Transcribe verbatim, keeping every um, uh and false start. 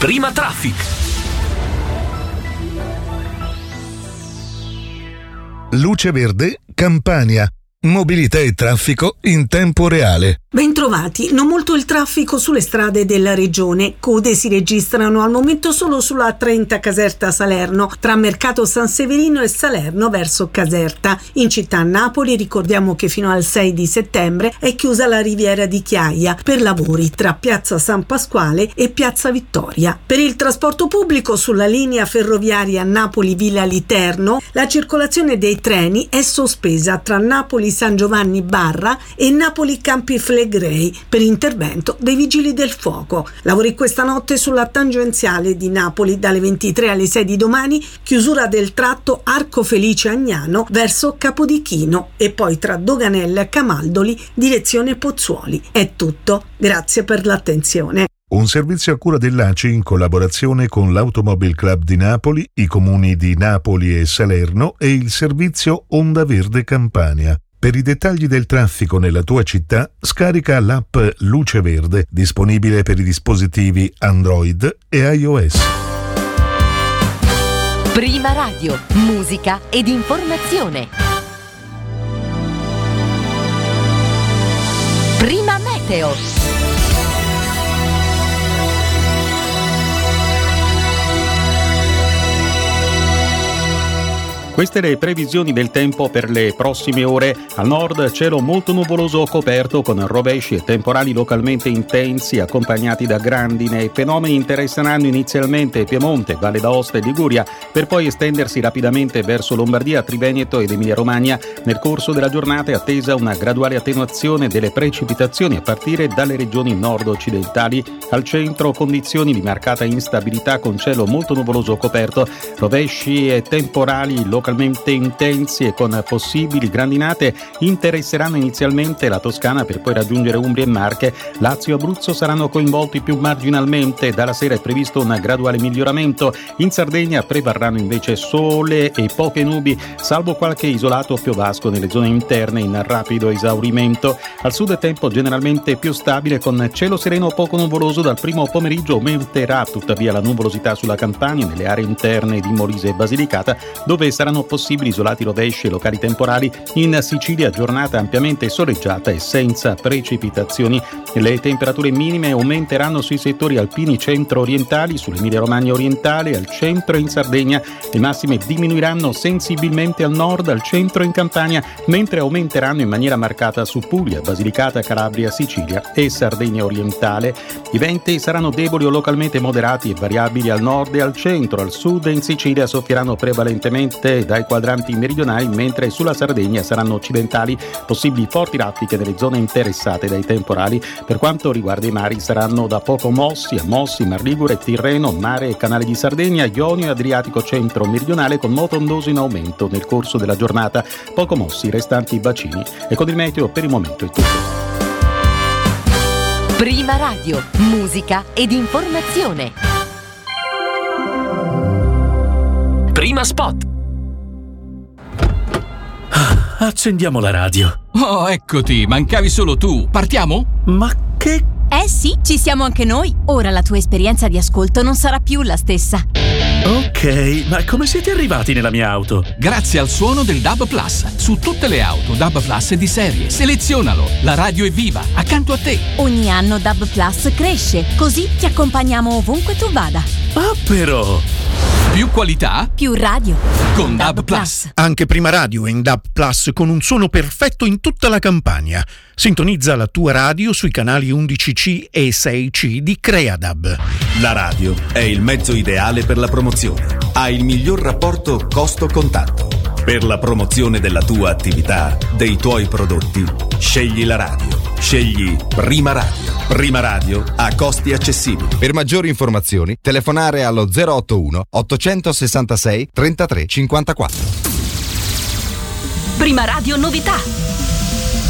Prima Traffic. Luce Verde, Campania. Mobilità e traffico in tempo reale. Bentrovati. Non molto il traffico sulle strade della regione. Code si registrano al momento solo sulla A trenta Caserta-Salerno, tra Mercato San Severino e Salerno verso Caserta. In città Napoli ricordiamo che fino al sei di settembre è chiusa la Riviera di Chiaia per lavori tra Piazza San Pasquale e Piazza Vittoria. Per il trasporto pubblico sulla linea ferroviaria Napoli-Villa Literno la circolazione dei treni è sospesa tra Napoli San Giovanni Barra e Napoli Campi Flegrei per intervento dei vigili del fuoco. Lavori questa notte sulla tangenziale di Napoli dalle ventitré alle sei di domani, chiusura del tratto Arco Felice Agnano verso Capodichino e poi tra Doganella e Camaldoli direzione Pozzuoli. È tutto, grazie per l'attenzione. Un servizio a cura dell'A C I in collaborazione con l'Automobile Club di Napoli, i comuni di Napoli e Salerno e il servizio Onda Verde Campania. Per i dettagli del traffico nella tua città, scarica l'app Luce Verde, disponibile per i dispositivi Android e iOS. Prima Radio, musica ed informazione. Prima Meteo. Queste le previsioni del tempo per le prossime ore. Al nord cielo molto nuvoloso o coperto con rovesci e temporali localmente intensi accompagnati da grandine. I fenomeni interesseranno inizialmente Piemonte, Valle d'Aosta e Liguria per poi estendersi rapidamente verso Lombardia, Triveneto ed Emilia-Romagna. Nel corso della giornata è attesa una graduale attenuazione delle precipitazioni a partire dalle regioni nord-occidentali. Al centro condizioni di marcata instabilità con cielo molto nuvoloso o coperto, rovesci e temporali localmente localmente intensi e con possibili grandinate interesseranno inizialmente la Toscana per poi raggiungere Umbria e Marche. Lazio e Abruzzo saranno coinvolti più marginalmente. Dalla sera è previsto un graduale miglioramento. In Sardegna prevarranno invece sole e poche nubi, salvo qualche isolato piovasco nelle zone interne in rapido esaurimento. Al sud è tempo generalmente più stabile con cielo sereno o poco nuvoloso. Dal primo pomeriggio aumenterà tuttavia la nuvolosità sulla Campania, nelle aree interne di Molise e Basilicata, dove saranno possibili isolati rovesci e locali temporali. In Sicilia giornata ampiamente soleggiata e senza precipitazioni. Le temperature minime aumenteranno sui settori alpini centro-orientali, sull'Emilia-Romagna orientale, al centro e in Sardegna. Le massime diminuiranno sensibilmente al nord, al centro e in Campania, mentre aumenteranno in maniera marcata su Puglia, Basilicata, Calabria, Sicilia e Sardegna orientale. I venti saranno deboli o localmente moderati e variabili al nord e al centro. Al sud e in Sicilia soffieranno prevalentemente dai quadranti meridionali, mentre sulla Sardegna saranno occidentali. Possibili forti raffiche nelle zone interessate dai temporali. Per quanto riguarda i mari saranno da poco mossi a mossi Mar Ligure, Tirreno, Mare e Canale di Sardegna, Ionio e Adriatico centro meridionale con moto ondoso in aumento nel corso della giornata, poco mossi i restanti bacini. E con il meteo per il momento è tutto. Prima Radio, musica ed informazione. Prima Spot. Accendiamo la radio. Oh, eccoti, mancavi solo tu. Partiamo? Ma che... Eh sì, ci siamo anche noi. Ora la tua esperienza di ascolto non sarà più la stessa. Ok, ma come siete arrivati nella mia auto? Grazie al suono del D A B Plus. Su tutte le auto D A B Plus è di serie. Selezionalo. La radio è viva, accanto a te. Ogni anno D A B Plus cresce, così ti accompagniamo ovunque tu vada. Ah, però... Più qualità, più radio con D A B Plus. Anche Prima Radio è in D A B Plus con un suono perfetto in tutta la Campania. Sintonizza la tua radio sui canali undici C e sei C di Creadab. La radio è il mezzo ideale per la promozione. Ha il miglior rapporto costo-contatto. Per la promozione della tua attività, dei tuoi prodotti, scegli la radio. Scegli Prima Radio. Prima Radio a costi accessibili. Per maggiori informazioni, telefonare allo zero otto uno ottocentosessantasei trentatré cinquantaquattro. Prima Radio novità.